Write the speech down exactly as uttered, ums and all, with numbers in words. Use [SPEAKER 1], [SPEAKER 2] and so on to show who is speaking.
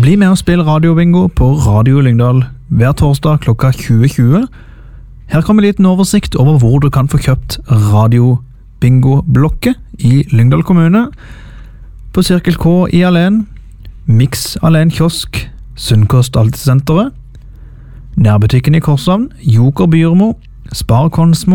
[SPEAKER 1] Bli med og spill radiobingo på Radio Lyngdal hver torsdag klokka tjue tjue. Her kommer en liten oversikt over hvor du kan få kjøpt radiobingo-blokket i Lyngdal kommune. På Cirkel K i Alen, Mix Alen Kiosk, Sunnkost Alltidssenteret, Nærbutikken i Korshavn, Joker Byrmo, Spar Konsmo,